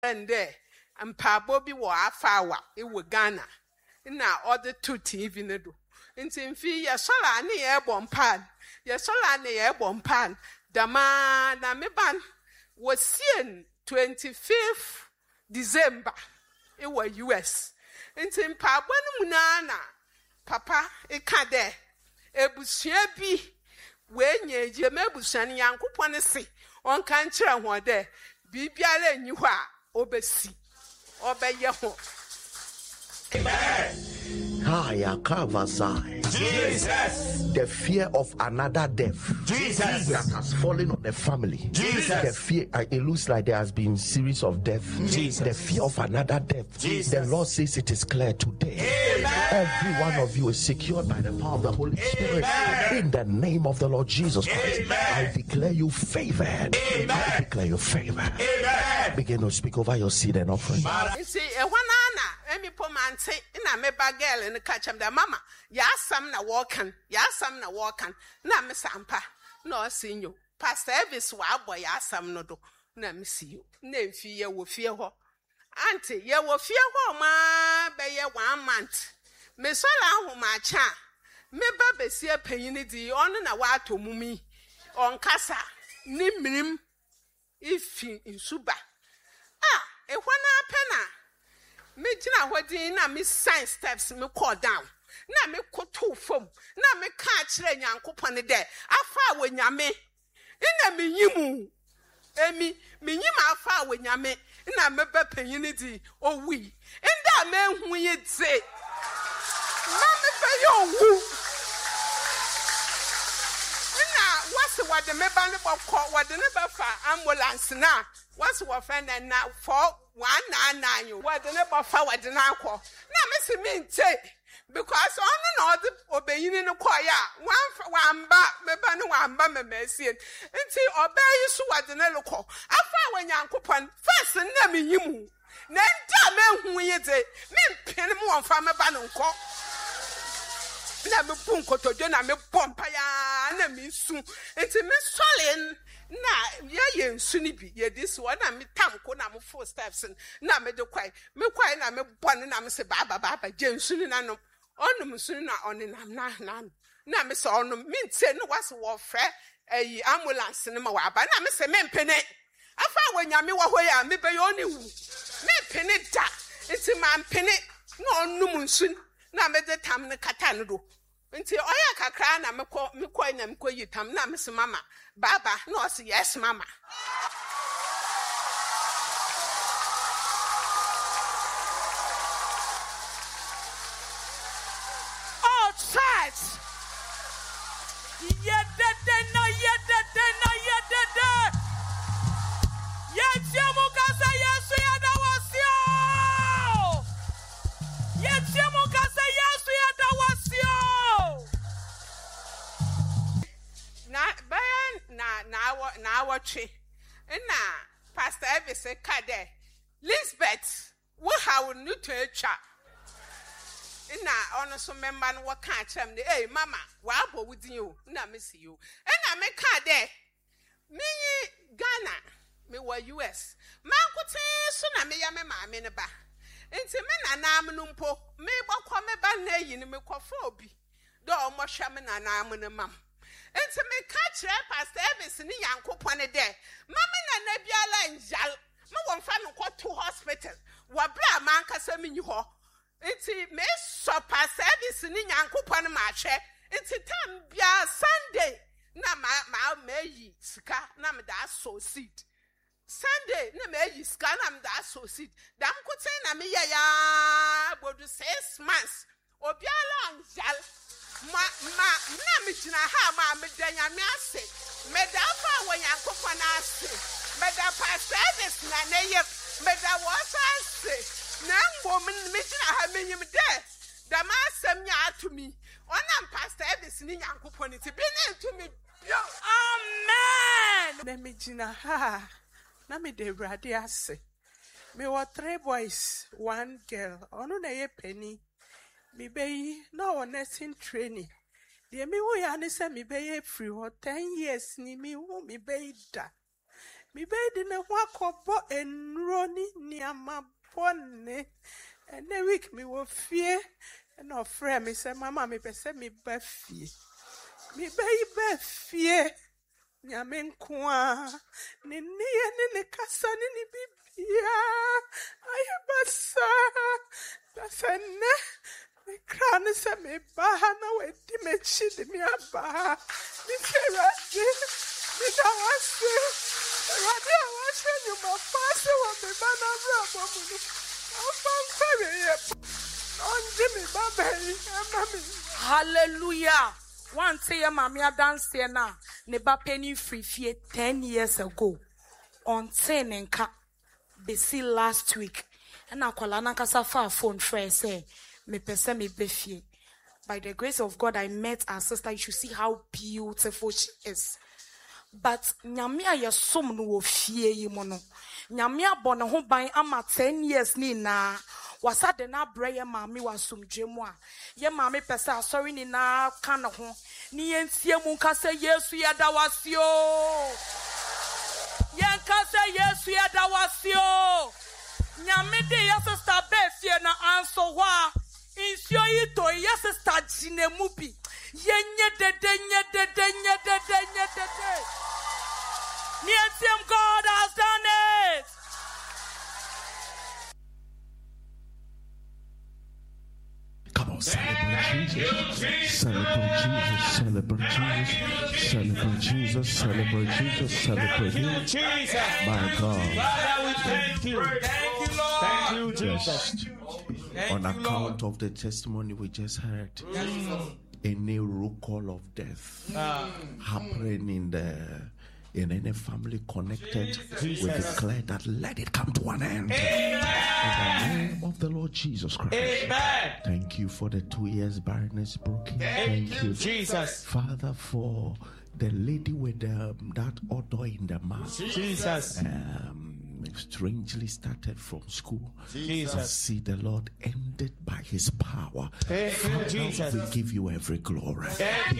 and there, and Pa Bobby wa afawa, it were Ghana. Na other two TV no do. Nti mfi ya sola ne ye bompan. Ya sola ne ye bompan. Dama na me ban was seen 25th December. It was US. Nti mpa bonu munana papa e ka de ebusua bi we nyeje mebusua ne yankopon se on kan kire ho de bibiara enyi ho a obesi obeye ho. Amen. Jesus. The fear of another death. Jesus. That has fallen on the family. Jesus. The fear, it looks like there has been series of death. Jesus. The fear of another death. Jesus. The Lord says it is clear today. Amen. Every one of you is secured by the power of the Holy Spirit. Amen. In the name of the Lord Jesus Christ, Amen. I declare you favored. Amen. I declare you favored. Amen. Begin to speak over your seed and offering. See, emi pomante na me ba girl in the catch am da mama ya sam na walkan na me sampa no sinyo pastor Elvis wa boy ya sam no do na me see you na mfi ye wo fie ho auntie ye wo fie ho ma be ye 1 month me so la ho ma cha me ba be sie panyin di on na wa to mumi on kasa ni minim ifi insuba e hwana pena me jina hodin na me sign steps me call down na me koto fom na me ka kire nyankopon de afa wonyame ina me yimu emi me yima afa wonyame ina me ba panyin di owi nda me hu ye dze na me ba yo wu ina wase wade me ba ne bokọ wade ne ba fa ambulance na wase wo friend na for 199 you wade ne ba fa wade na akọ na me se me nte because ono na odi obeyin ne kọ ya wamba me ba ne wamba me mesie nti obeyi su wade ne lokọ afa wanyankopon first na me yimu na nda me hu ye de me mpene mo wonfa me ba ne nkọ na me pun kotojo na me pompa ya na me su enti me solin na ye nsu ni bi ye this one na me tam ko na me 4 steps na me de kwai na me bon na me se ba je nsu ni na no onum nsu na onenam na me se onum me ntie no was wo frɛ ayi ambulance ne ma wa ba na me se me mpene afa wonyame wo ho ya me be yo ni wu me mpene da enti ma mpene na onum nsu na me de tam ne kata no do nti oya kakra na me kɔ na me kɔ yi tam na me se mama baba no say yes mama all right yedede yetiamu kasa yesu yada wasio yetiamu kasa yesu yada wasio na watche na pastor Elvis kade Lisbeth wo ha nu to atwa na ono so memba no waka akyem de eh mama wa abo wudin o na me see you na me kade me Ghana me wa US mankote so na me ya me maame ne ba enti me nanam no mpo me bokọ me ba na yi ne me kofo obi do o mo hwa me nanam ne mam enti me ka kire pastor Elvis ni yankopon de mama na biala njal me won fa me to hospital wa bra man kasa me nyi ho enti me so pastor Elvis ni yankopon ma hwe enti tam bia Sunday na ma yi sika na me da so seed Sunday na me yi sika na me da so seed dam koten na me ya bodu 6 months obiala njal na me jina ha ma me danya me ase me da fa wanyankopon ase me da pastor Elvis na ne ye me da was ase na mbom me jina ha me nyim de da ma asem nya atumi onam pastor Elvis ni nyankopon ti bi na atumi amen na me jina ha na me de brade ase me were 3 boys 1 girl ono na ye penny me be no nursing training de me wo ya ne se me be free ho 10 years ni me wo me be da Me bed in a wako and Ronnie near my bonnet. And the week me will fear. And no friend, me say, Mamma, me pese me befi. Me baby fear. Nyamen kwa. Ni ne kasa ni bibia. Ayabasa. That's a ne. Me crown is a me bahana with dimension me abaha. Me kerade. Me dawase. Rade awase you my pastor wa me bana brabo mu. Afan kwere ye. Hallelujah. One say mamia dance here now. Neba penny free fear 10 years ago. On 10 and ka. Besi last week. And I call Anakasa far phone first say. Me pese me befie. By the grace of God, I met our sister. You should see how beautiful she is. But nyamia ya som no wo fie yi mo no. Nyamia bono ho ban ama 10 years ni na. Wasa de na bre ye maami wasumdwe mu a. Ye maami pese asori ni na ka no ho. Ni entie mu nka se Yesu ya da wasio. Ye nka se Yesu ya da wasio. Nyame de ya sister be fie na anso ho a. Insio yi to ya sister jine mu bi. Yenye dede. God has done it. Come on, celebrate Jesus. Celebrate Jesus. Celebrate Jesus. Celebrate Jesus. Celebrate Jesus. Celebrate Him. Jesus. My God. Father, we thank you. Thank you, Lord. Thank you, Jesus. On account of the testimony we just heard, any roll call of death happening in any family connected, we declare that let it come to an end. Amen. In the name of the Lord Jesus Christ. Amen. Thank you for the 2 years barrenness broken. Thank you, Jesus. Father, for the lady with that odor in the mouth. Jesus. Strangely started from school. Jesus. See the Lord ended by His power. Thank you, Jesus. We give you every glory. Thank